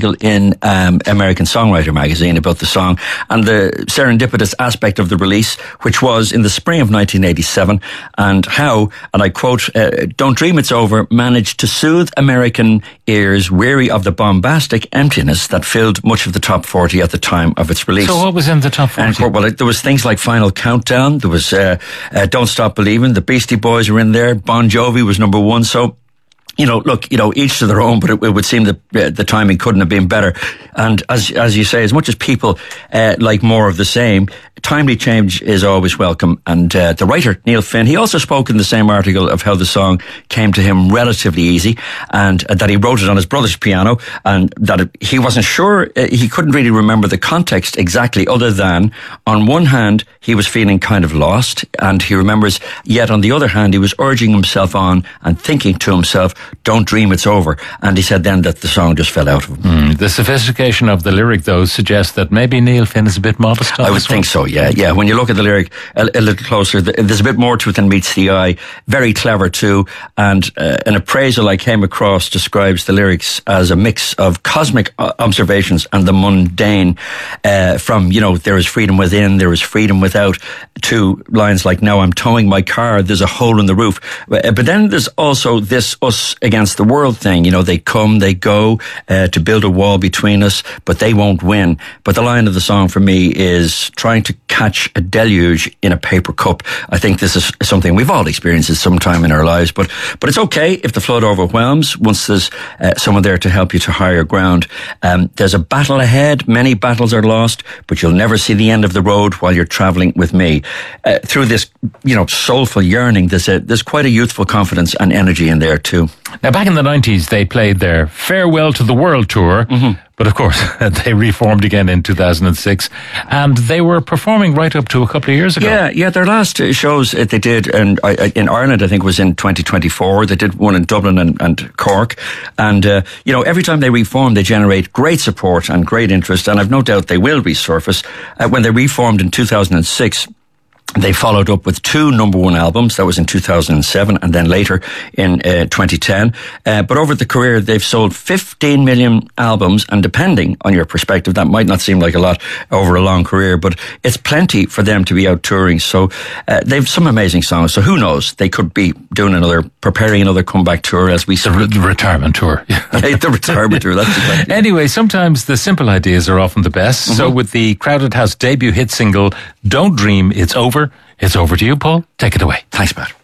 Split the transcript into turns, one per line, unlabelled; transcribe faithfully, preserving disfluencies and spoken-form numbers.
article in um, American Songwriter magazine about the song and the serendipitous aspect of the release, which was in the spring of nineteen eighty-seven, and how, and I quote, uh, "Don't Dream It's Over" managed to soothe American ears weary of the bombastic emptiness that filled much of the top forty at the time of its release.
So what was in the top forty?
And, well, there was things like Final Countdown, there was uh, uh, Don't Stop Believing, the Beastie Boys were in there, Bon Jovi was number one, so you know, look, you know, each to their own, but it, it would seem that uh, the timing couldn't have been better. And as as you say, as much as people uh, like more of the same, timely change is always welcome. And uh, the writer, Neil Finn, he also spoke in the same article of how the song came to him relatively easy, and uh, that he wrote it on his brother's piano, and that it, he wasn't sure, uh, he couldn't really remember the context exactly, other than, on one hand, he was feeling kind of lost, and he remembers, yet on the other hand, he was urging himself on and thinking to himself, "Don't dream it's over." And he said then that the song just fell out of him.
Mm, the sophistication of the lyric, though, suggests that maybe Neil Finn is a bit modest on
I would
this
think
one.
so, yeah, yeah. When you look at the lyric a, a little closer, there's a bit more to it than meets the eye. Very clever too. And uh, an appraisal I came across describes the lyrics as a mix of cosmic observations and the mundane. Uh, from, you know, there is freedom within, there is freedom without, to lines like, "Now I'm towing my car, there's a hole in the roof." But then there's also this us against the world thing. You know, they come, they go uh, to build a wall between us, but they won't win. But the line of the song for me is trying to catch a deluge in a paper cup. I think this is something we've all experienced at some time in our lives, but but it's okay if the flood overwhelms once there's uh, someone there to help you to higher ground. Um, there's a battle ahead. Many battles are lost, but you'll never see the end of the road while you're travelling with me. Uh, through this, you know, soulful yearning, there's a, there's quite a youthful confidence and energy in there too.
Now, back in the nineties, they played their Farewell to the World tour, mm-hmm. but of course, they reformed again in two thousand six, and they were performing right up to a couple of years ago.
Yeah, yeah, their last shows they did, and in Ireland, I think, was in twenty twenty-four. They did one in Dublin and, and Cork, and, uh, you know, every time they reform, they generate great support and great interest, and I've no doubt they will resurface. Uh, when they reformed in two thousand six, they followed up with two number one albums. That was in two thousand seven and then later in uh, twenty ten. Uh, but over the career, they've sold fifteen million albums, and depending on your perspective, that might not seem like a lot over a long career, but it's plenty for them to be out touring. So uh, they've some amazing songs. So who knows? They could be doing another, preparing another comeback tour as we...
The re- retirement tour.
The retirement tour, that's exactly.
Anyway, sometimes the simple ideas are often the best. Mm-hmm. So with the Crowded House debut hit single, Don't Dream It's Over, it's over to you, Paul. Take it away.
Thanks, Pat.